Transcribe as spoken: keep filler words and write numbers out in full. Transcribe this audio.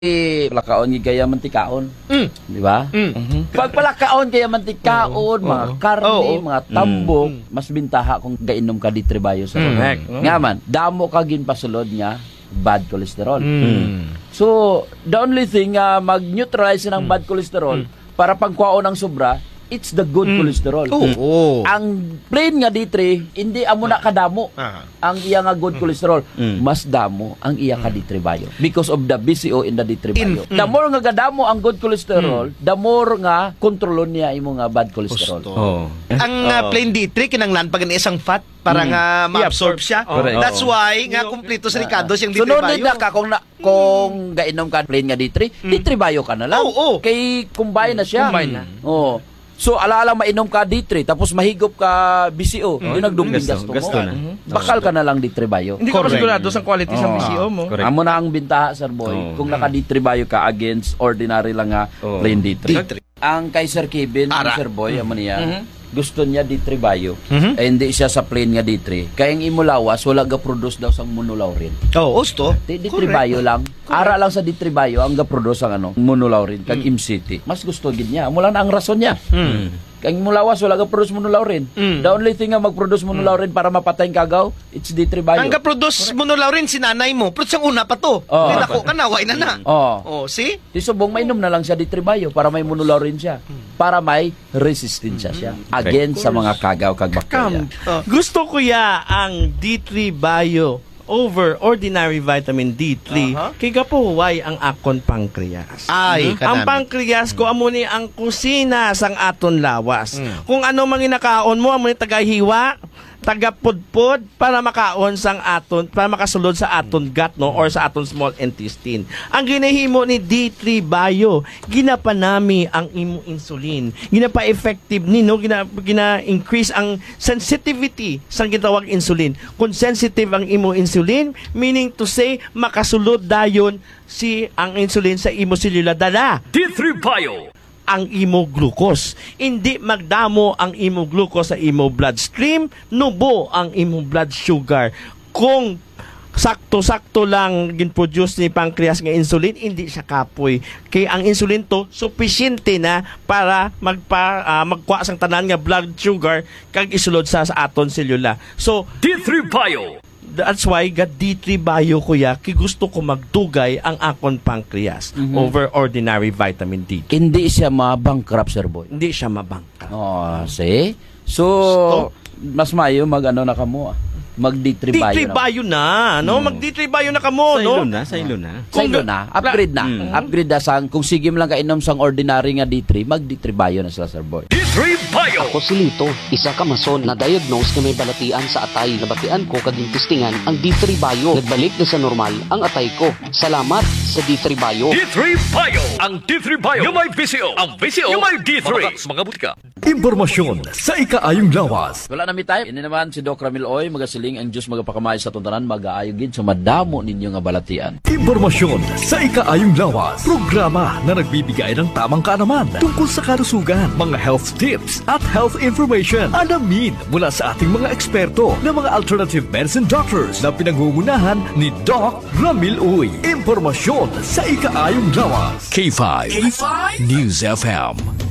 Eh, palakaon gi kaya mantikaon. Mm. Di ba? Mm. Mhm. Pag palakaon kaya mantikaon, mga Oo. karne, Oo. mga tambok, Mm. mas bintaha kung gainom ka di tribayo sa Mm. correct. Mm. Nga man, damo ka gin pasulod nga bad cholesterol. Mm. So, the only thing nga mag-neutralize ng bad cholesterol para pagkuhaon ng sobra, it's the good cholesterol. Oo. Ang plain nga D three, hindi amo na kadamo. Ah. Ang iya nga good cholesterol, Mm. mas damo ang iya ka D three bio because of the B C O in the D three bio. In- The more nga gadamo ang good cholesterol, the more nga kontrolon niya imo nga bad cholesterol. Gusto. Oo. Ang uh, plain D three kinanglan pag isang fat para nga ma-absorb siya. Correct. That's Oo. why nga kumpleto sa Ricardo siyang D So, three no bio. need na ka kung, na, kung gainom ka plain nga D three, D three bio ka na lang. Oo, oo. Kay combine na siya. Combine na. Oo. So, alaala mainom ka D three, tapos mahigop ka B C O, Mm. yun nagdumping Gasto, gasto, gasto mo. na. Bakal ka na lang D three bio. Hindi ka pa Correct. sigurado sa quality sa Oo. B C O mo. Correct. Amo na ang bintaha, Sir Boy. Oo. Kung naka D three bio ka against ordinary lang nga Oo. plain D three. D three. Ang kay Sir Kevin, Ara. Sir Boy, amo niya, Mhm. gusto niya D three bio. Mhm. Eh, hindi siya sa plain nga D three. Kaya ang imulawas, wala ga-produce daw sang monolaurin. Oh, gusto. D three bio lang. Ara lang sa D three bio ang ga-produce ang ano, monolaurin kag M C T. Mas gusto gid niya. Mula na ang rason niya. Mm. Kang mulawas wala ga-produce monolaurin. Mm. The only thing nga mag-produce monolaurin para mapatay ang kagaw, it's D three bio. Ang ga-produce mo no Lauren si nanay mo. Pero siyang una pa to. Oo. Kaya ako ka na, why na na. Oh. Oh, see? Di subong mainom na lang siya D three bio para may monolaurin siya. Para may resistensya siya against sa mga kagaw kag bakterya. Oh. Gusto ko ya ang D three Bio over ordinary vitamin D three Aha. kay gapuway ang akon pancreas. Ay, Ang kanami. pancreas ko amo ni ang kusina sang aton lawas. Mm. Kung ano mang inakaon mo amo ni tagahiwa, tagapudpod para makaon sang aton para makasulod sa aton gut no or sa aton small intestine. Ang ginahimo ni D three Bio, ginapanami ang imo insulin. Ginapa effective ni no gina, gina increase ang sensitivity sang gitawag insulin. Kung sensitive ang imo insulin, meaning to say makasulod dayon si ang insulin sa imo selula dala D three Bio. ang imo glucose. Hindi magdamo ang imo glucose sa imo bloodstream, nubo ang imo blood sugar. Kung sakto-sakto lang gin-produce ni pancreas nga insulin, hindi siya kapoy. Kaya ang insulin to, sufficiente na para magpa, uh, magkuha sang tanan nga blood sugar kag isulod sa, sa aton selula. So, D three Bio. that's why gat D three Bio kuya, kay gusto ko magdugay ang akon pancreas over ordinary vitamin D. Hindi siya ma-bankrupt, Sir Boy. Hindi siya mabangka. Oh, see? So, mas mayo mag-ano na kamo, ah. mag-D three D bio three na. Bio na, no? Mag D three Bio na kamo, Sa no? ilo na, sa ilo na. Sa ilo na, upgrade na. Mm. Upgrade na sang, kung sige mo lang kainom sang ordinary nga D three, mag-D three bio na sila, Sir Boy. D three Bio. Ako si Lito, isa ka mason na diagnose na may balatian sa atay. Nabatian ko kaging testingan ang D three Bio. Nagbalik na sa normal ang atay ko. Salamat sa D three Bio. D three Bio. Ang D three Bio. Yung may B C O. Ang B C O. Yung may D three. Mga, mga butika. Impormasyon sa ikaayong lawas. Wala na mi tayo. Ini naman si Doc Ramil Oy, magasiling ang Diyos magapakamay sa tuntanan, mag-aayogin sa madamo ninyo nga balatian. Impormasyon sa ikaayong lawas. Programa na nagbibigay ng tamang kaalaman tungkol sa kalusugan, mga health tips at health information. Alamin mula sa ating mga eksperto na mga alternative medicine doctors na pinangungunahan ni Doc Ramil Oy. Impormasyon sa ikaayong lawas. K five, K five News F M.